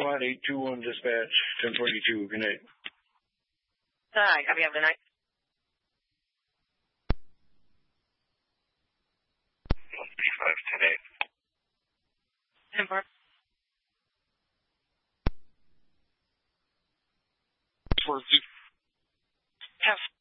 Squad 821 dispatch, 1042. Good night. Hi, have you have a good night? 135, 10-8. 10-4. Yes.